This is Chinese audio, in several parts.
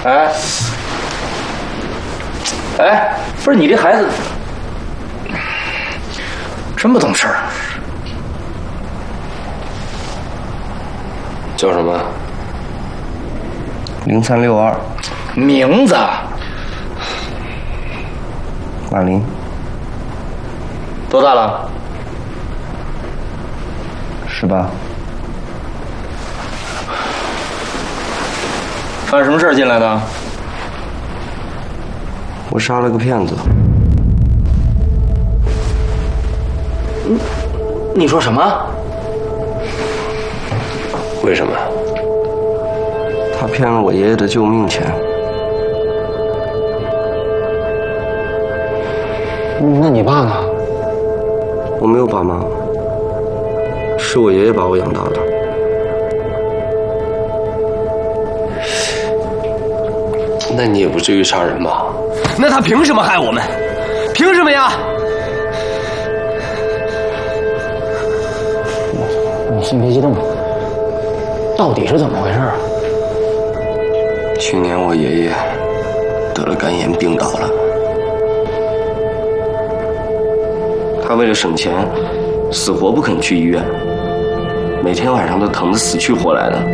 哎，哎，不是你这孩子真不懂事儿。 叫什么 ？0362。 名字？ 马林。 多大了 ？18。 犯什么事儿进来的？ 我杀了个骗子。 你说什么？ 为什么？ 他骗了我爷爷的救命钱。 那你爸呢？ 我没有爸妈，是我爷爷把我养大的。 那你也不至于杀人吧？ 那他凭什么害我们？凭什么呀？ 你先别激动，到底是怎么回事啊？ 去年我爷爷得了肝炎病倒了，他为了省钱，死活不肯去医院，每天晚上都疼得死去活来的。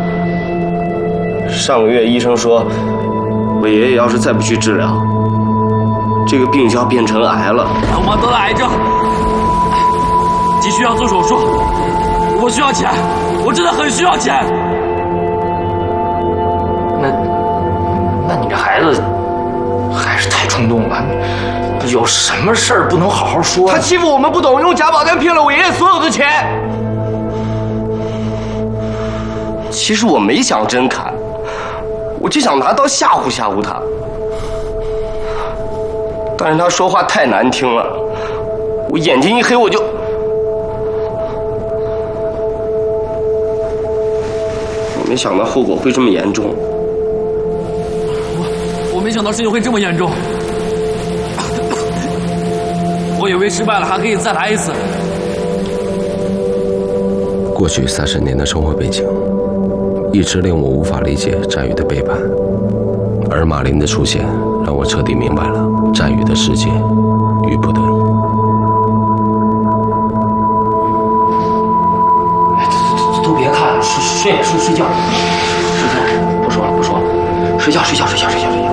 上个月医生说，我爷爷要是再不去治疗，这个病就要变成癌了。 我妈得了癌症，急需要做手术，我需要钱，我真的很需要钱。 那你这孩子还是太冲动了，有什么事儿不能好好说？ 他欺负我们不懂，用假保单骗了我爷爷所有的钱。 其实我没想真砍，我就想拿刀吓唬吓唬他，但是他说话太难听了，我眼睛一黑我就。我没想到后果会这么严重。 我没想到事情会这么严重，我以为失败了还可以再来一次。 过去30年的生活背景，一直令我无法理解战宇的背叛，而马林的出现让我彻底明白了战宇的世界遇不得你。 都别看了，睡觉。不说了，睡觉。